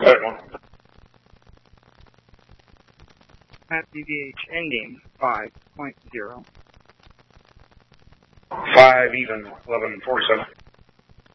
Good one. At DVH ending 5.0. 5 even, 11:47.